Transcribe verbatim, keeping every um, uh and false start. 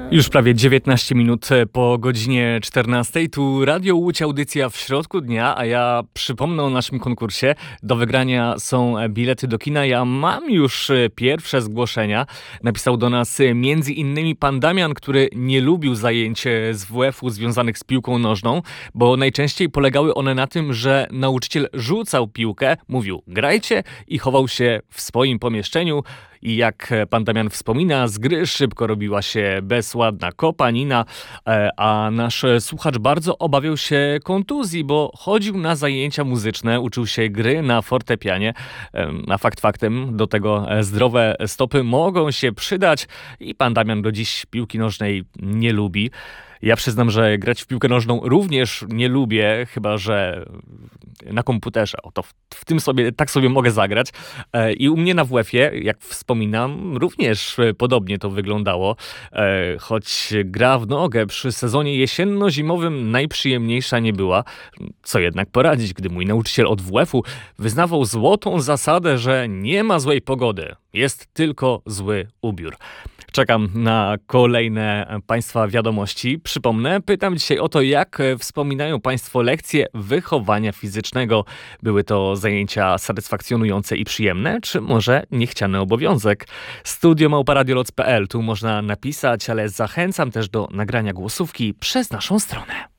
Już prawie dziewiętnaście minut po godzinie czternastej. Tu Radio Łódź, audycja w środku dnia, a ja przypomnę o naszym konkursie. Do wygrania są bilety do kina. Ja mam już pierwsze zgłoszenia. Napisał do nas między innymi pan Damian, który nie lubił zajęć z W F-u związanych z piłką nożną, bo najczęściej polegały one na tym, że nauczyciel rzucał piłkę, mówił grajcie i chował się w swoim pomieszczeniu. I jak pan Damian wspomina, z gry szybko robiła się bezładna kopanina, a nasz słuchacz bardzo obawiał się kontuzji, bo chodził na zajęcia muzyczne, uczył się gry na fortepianie. A fakt faktem, do tego zdrowe stopy mogą się przydać i pan Damian do dziś piłki nożnej nie lubi. Ja przyznam, że grać w piłkę nożną również nie lubię, chyba że na komputerze. Oto w, w tym sobie, tak sobie mogę zagrać. E, I u mnie na W F-ie, jak wspominam, również podobnie to wyglądało. E, choć gra w nogę przy sezonie jesienno-zimowym najprzyjemniejsza nie była. Co jednak poradzić, gdy mój nauczyciel od W F-u wyznawał złotą zasadę, że nie ma złej pogody. Jest tylko zły ubiór. Czekam na kolejne Państwa wiadomości. Przypomnę, pytam dzisiaj o to, jak wspominają Państwo lekcje wychowania fizycznego. Były to zajęcia satysfakcjonujące i przyjemne, czy może niechciany obowiązek? studio małpa radioloc kropka p l. Tu można napisać, ale zachęcam też do nagrania głosówki przez naszą stronę.